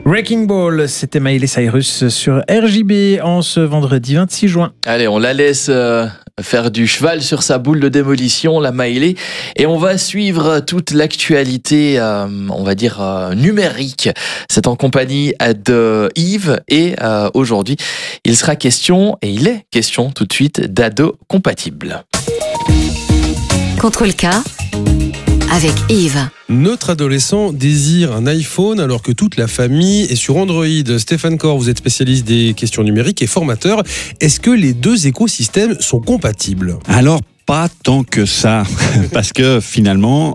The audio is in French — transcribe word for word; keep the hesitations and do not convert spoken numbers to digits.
Wrecking Ball, c'était Miley Cyrus sur R J B en ce vendredi vingt-six juin. Allez, on la laisse euh, faire du cheval sur sa boule de démolition, la Miley, et on va suivre toute l'actualité, euh, on va dire, euh, numérique. C'est en compagnie de Yves, et euh, aujourd'hui, il sera question, et il est question tout de suite, d'ado compatible. Contrôle K avec Yves. Notre adolescent désire un iPhone alors que toute la famille est sur Android. Stéphane Corr, vous êtes spécialiste des questions numériques et formateur. Est-ce que les deux écosystèmes sont compatibles ? Alors, pas tant que ça, parce que finalement,